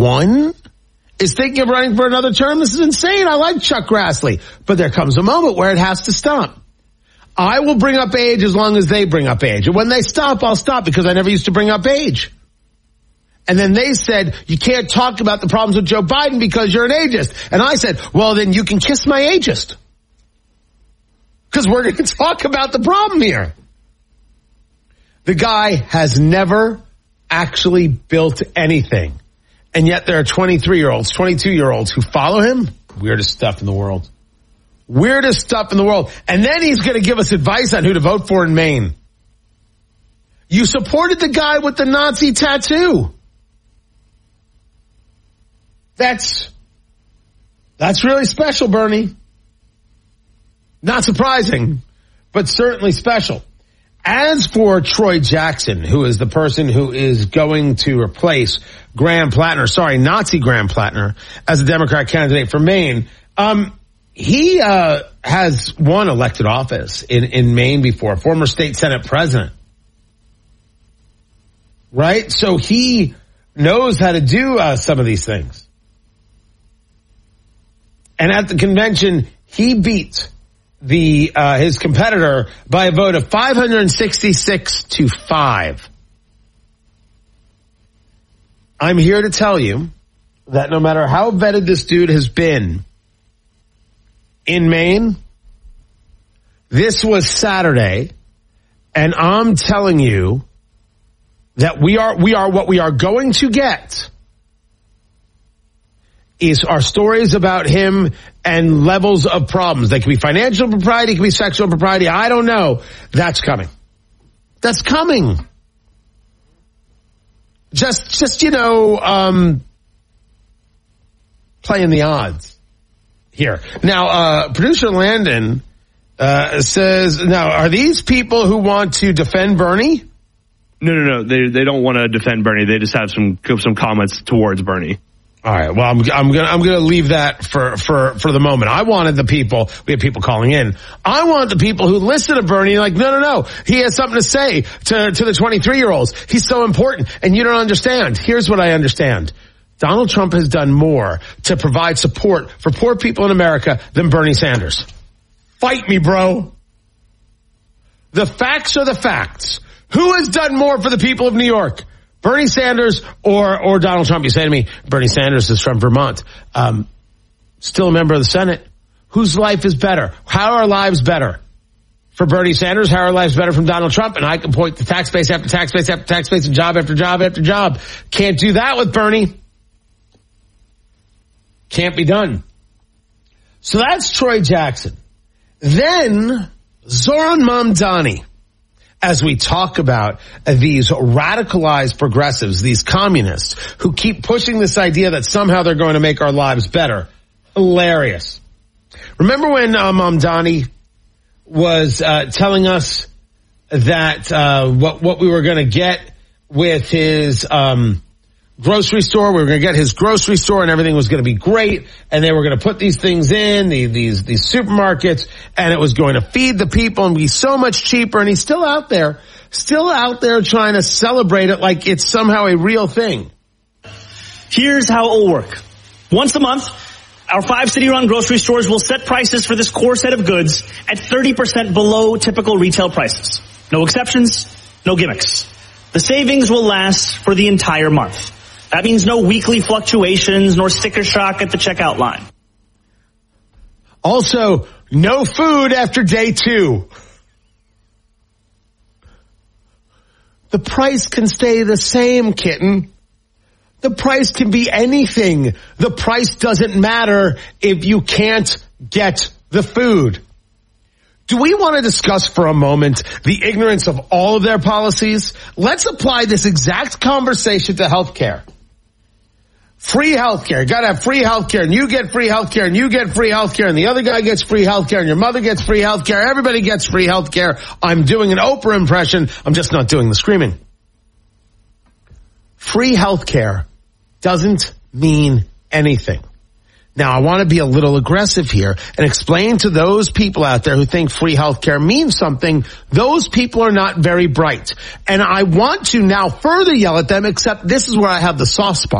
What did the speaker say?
one is thinking of running for another term. This is insane. I like Chuck Grassley. But there comes a moment where it has to stop. I will bring up age as long as they bring up age. And when they stop, I'll stop because I never used to bring up age. And then they said, you can't talk about the problems with Joe Biden because you're an ageist. And I said, well, then you can kiss my ageist. Because we're going to talk about the problem here. The guy has never actually built anything. And yet there are 23-year-olds, 22-year-olds who follow him. Weirdest stuff in the world. Weirdest stuff in the world. And then he's going to give us advice on who to vote for in Maine. You supported the guy with the Nazi tattoo. That's really special, Bernie. Not surprising, but certainly special. As for Troy Jackson, who is the person who is going to replace Nazi Graham Plattner as a Democrat candidate for Maine, he has won elected office in Maine before, former state Senate president. Right? So he knows how to do some of these things. And at the convention, he beat his competitor by a vote of 566-5. I'm here to tell you that no matter how vetted this dude has been in Maine, this was Saturday, and I'm telling you that we are what we are going to get is our stories about him and levels of problems. They could be financial propriety, it could be sexual propriety. I don't know. That's coming. That's coming. Just playing the odds here. Now, producer Landon says, now, are these people who want to defend Bernie? No. They don't want to defend Bernie. They just have some comments towards Bernie. All right. Well, I'm gonna leave that for the moment. I wanted the people. We have people calling in. I want the people who listen to Bernie like, no. He has something to say to the 23-year-olds. He's so important, and you don't understand. Here's what I understand. Donald Trump has done more to provide support for poor people in America than Bernie Sanders. Fight me, bro. The facts are the facts. Who has done more for the people of New York? Bernie Sanders or Donald Trump? You say to me, Bernie Sanders is from Vermont. Still a member of the Senate. Whose life is better? How are our lives better? For Bernie Sanders, how are our lives better from Donald Trump? And I can point to tax base after tax base after tax base and job after job after job. Can't do that with Bernie. Can't be done. So that's Troy Jackson. Then Zohran Mamdani. As we talk about these radicalized progressives, these communists who keep pushing this idea that somehow they're going to make our lives better. Hilarious. Remember when Mamdani was telling us that what we were going to get with his grocery store, we were going to get his grocery store and everything was going to be great, and they were going to put these things in these supermarkets, and it was going to feed the people and be so much cheaper. And he's still out there trying to celebrate it like it's somehow a real thing. Here's how it will work. Once a month, our 5 city-run grocery stores will set prices for this core set of goods at 30% below typical retail prices. No exceptions, no gimmicks. The savings will last for the entire month. That means no weekly fluctuations nor sticker shock at the checkout line. Also, no food after day 2. The price can stay the same, kitten. The price can be anything. The price doesn't matter if you can't get the food. Do we want to discuss for a moment the ignorance of all of their policies? Let's apply this exact conversation to healthcare. Free healthcare. Got to have free healthcare, and you get free healthcare, and you get free healthcare, and the other guy gets free healthcare, and your mother gets free healthcare. Everybody gets free healthcare. I'm doing an Oprah impression. I'm just not doing the screaming. Free healthcare doesn't mean anything. Now, I want to be a little aggressive here and explain to those people out there who think free healthcare means something. Those people are not very bright. And I want to now further yell at them, except this is where I have the soft spot.